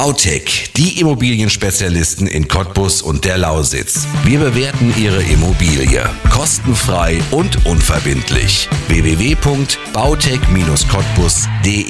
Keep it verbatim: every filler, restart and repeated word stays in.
Bautec, die Immobilienspezialisten in Cottbus und der Lausitz. Wir bewerten Ihre Immobilie kostenfrei und unverbindlich. w w w punkt bautec Bindestrich cottbus punkt de